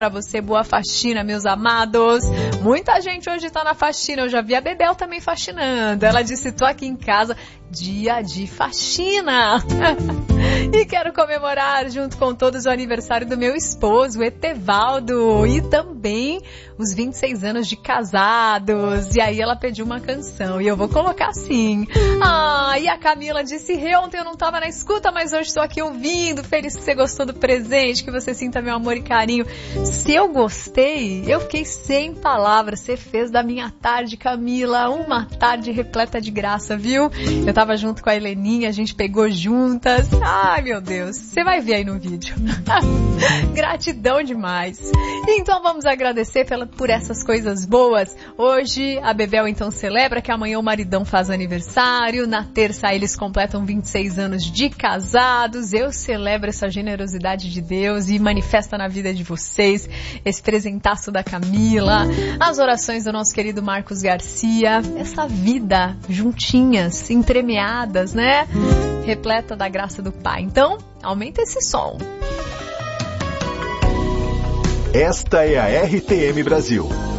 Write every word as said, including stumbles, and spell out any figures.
Pra você, boa faxina, meus amados. Muita gente hoje tá na faxina. Eu já vi a Bebel também faxinando. Ela disse, tô aqui em casa, dia de faxina. E quero comemorar junto com todos o aniversário do meu esposo, o Etevaldo. E também os vinte e seis anos de casados. E aí ela pediu uma canção e eu vou colocar assim. Ah, e a Camila disse, ontem eu não tava na escuta, mas hoje estou aqui ouvindo. Feliz que você gostou do presente, que você sinta meu amor e carinho. Se eu gostei, eu fiquei sem palavras. Você fez da minha tarde, Camila, uma tarde repleta de graça, viu? Eu tava junto com a Heleninha, a gente pegou juntas. Ai, meu Deus, você vai ver aí no vídeo. Gratidão demais. Então vamos agradecer pela, por essas coisas boas. Hoje a Bebel então celebra que amanhã o maridão faz aniversário. Na terça eles completam vinte e seis anos de casados. Eu celebro essa generosidade de Deus e manifesta na vida de vocês esse presentaço da Camila, as orações do nosso querido Marcos Garcia, essa vida juntinhas, entremeadas, né? Repleta da graça do Pai. Então, aumenta esse som. Esta é a R T M Brasil,